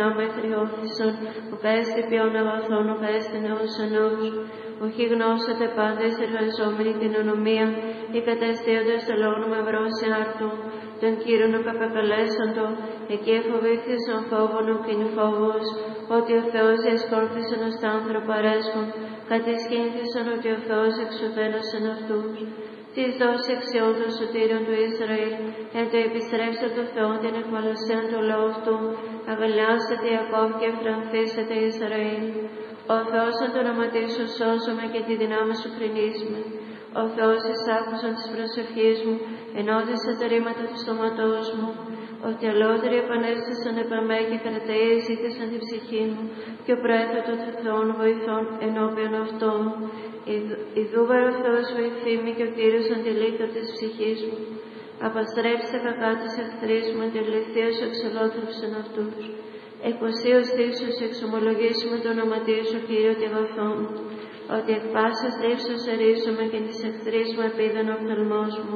μέχρι όθησον, ο πέστη ποιον αγαθών, ο πέστη νεός ενός, οχι γνώσατε πάντες εργαζόμενοι την ονομία, οι καταστήοντες το λόγο με βρώσει άρτου, τον Κύριον ο καπεκαλέσαντο, εκεί εφοβήθησαν φόβον ο κοινφόβος, ότι ο Θεός διασκόρπισαν ως τ' άνθρωπο αρέσκον, κατησχύνθησαν ότι ο Θεός εξουδένωσεν αυτούς. Της δώσει αξιών των σωτήρων του Ισραήλ, εν το επιστρέψα του Θεού την εκμαλωσίαν του λαού αυτού, αγαλιάσατε Ιακώβ και εφρανθήσατε Ισραήλ. Ο Θεός εν το όνοματί σου σώζομαι και τη δυνάμει σου κρινίσμε. Ο Θεός εισάκουσαν της προσευχής μου, ενώδησε τα ρήματα του στόματός μου, ότι αλλότεροι επανέστησαν επ' εμέ και κραταίοι ζήτησαν την ψυχή μου, και ο προέθετο του Θεών βοηθών ενώπιον αυτών. Ιδούβαρο ο Θεός βοηθήμη και ο Κύριος αντιλήφθη της ψυχής μου. Απαστρέψτε κακά της εχθρής μου, αντιληφθεία σου εξελόθρευσαν αυτούς. Εκποσίως θύσους εξομολογήσουμε το ονοματί σου, Κύριο τη αγαθόν, ότι εκ πάσης λήψος ερίσομαι και της εχθρής μου επίδεν ο οφθαλμός μου.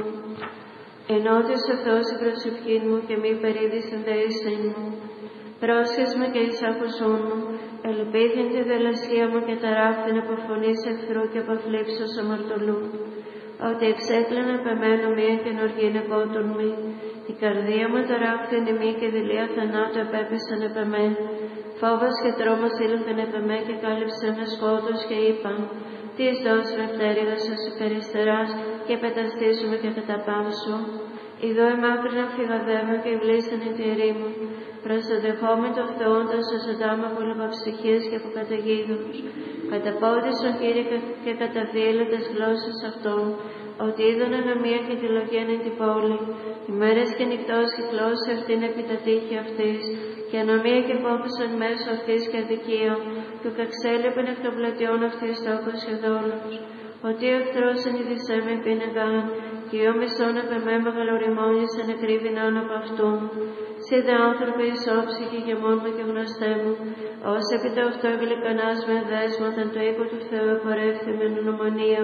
Ενώτησε ο Θεός η προσευχή μου και μη περίδησεν δεήσεν μου. Πρόσχες με και εισάκουσόν μου, ελπίδιν τη δελασχία μου και ταράχθην από φωνής εχθρού και από θλίψος αμαρτωλού. Ότι εξέκλαινε επ' εμένου μία και νοργήν εκότων μη. Η καρδία μου ταράχθην ημί και δειλία θανάτου επέπεσαν επ' εμέ. Φόβος και τρόμος ήλθεν επ' εμέ και κάλυψε με σκότος και είπαν, τι εις δώσει με πτέρυγα σας υπεριστεράς και πεταστήσουμε και καταπάμσου. Ιδώ εμάκρινα φυγαδεύουν και βλήσαν η τυρί μου. Προστατεχόμαι το Θεόν τα σωζοντάμε από λογαψυχίες και από καταιγίδους. Καταπόδησον Κύριε και καταβίελε τις γλώσσες αυτών, ότι είδον ανομία και τη λογία εν την πόλη. Ημέρες και νυχτός κυκλώσει αυτήν επί τα τείχη αυτής, και ανομία και φόβος εν μέσω αυτής και αδικία, και ο καξέλεπεν εκ των πλατιών αυτής στόχος και δόλος. Ότι ο εχθρός ενειδησέ με πίνεγαν, και ο μισόν επ' εμέ μεγαλοριμόνησεν εκρύβηναν από αυτούν. Σίδε άνθρωποι ισόψυχοι και μόνο μου και γνωστέ μου, ως επί το αυτό γλυκανάς με δέσματα το οίκο του Θεού επορεύθη με νομονία.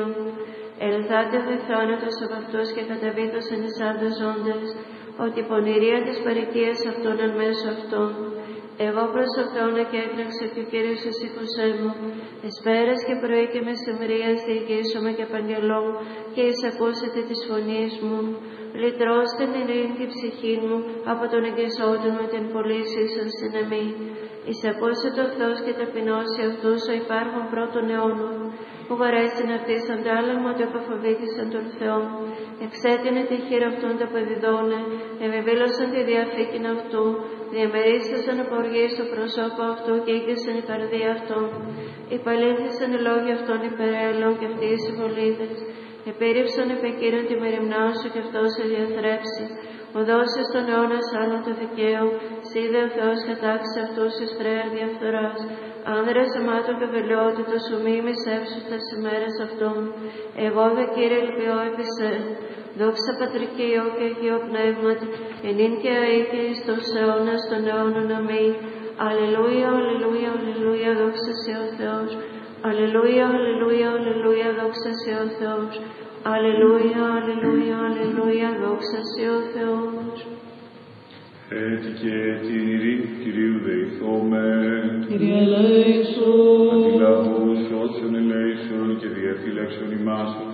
Ελθάτε δε θάνατος από αυτούς και καταβήθωσαν εις άντες ζώντες, ότι η πονηρία της παροικίας αυτών εν μέσω αυτών. Εγώ προς το Θεόν εκέκραξα και ο Κύριος εσήκωσέ μου. Εσπέρας και πρωί και μεσημβρίας διηγήσομαι και απαγγελώ και εισακούσετε της φωνής μου. Λυτρώστε την ειρήνη την ψυχή μου από τον εγκαισόντων με την πωλήση ίσως στην εμή. Εισακούσε το Θεός και ταπεινώσει αυτούς ο υπάρχον πρώτων αιώνων, που βαρέστην αυτής αντάλλαγμα ότι αποφοβήθησαν τον Θεό. Εξέτεινε τη χείρα αυτών τα παιδιδόνε, ευεβήλωσαν τη διαθήκην αυτού, διαμερίστασαν αποργοί στο πρόσωπο αυτού και ήγησαν η καρδία αυτών. Υπαλήθησαν οι λόγοι αυτών υπερέλων και αυτοί οι συμβολίδες. Επίρρηψαν επ' εκείνον τη μεριμνά σου και αυτό σε διαθρέψει. Οδώσεις των αιώνας άλλων το δικαίου, σίδε ο Θεός κατάξει αυτούς εις φρέα διαφθοράς. Άνδρας αμάτων και βελαιότητος σου μη μισεύσουν τας ημέρες αυτών. Εγώ δε Κύριε ελπιώ επί σε. Δόξα Πατρική Υιό και Αγίο Πνεύματι, ενήν και αεί και εις τους αιώνας των αιώνων αμήν. Αλληλούια, αλληλούια, αλληλούια, δόξα σε ο Θεός. Αλληλούια, αλληλούια, αλληλούια, δόξα σε ο Θεός. Αλληλούια, αλληλούια, αλληλούια, δόξα σε ο Θεός. Έτσι και την ειρήνη του Κυρίου δεηθόμεν. Κύριε ελέησον. Αντιλαβούς όσων ελέησον και διαφύλαξον ημάς